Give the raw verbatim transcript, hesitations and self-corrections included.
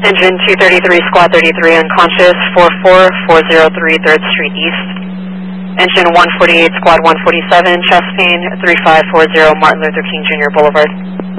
Engine two thirty-three, Squad thirty-three, unconscious, four four four zero three third Street East. Engine one forty-eight, Squad one forty-seven, chest pain, three five four zero Martin Luther King Junior Boulevard.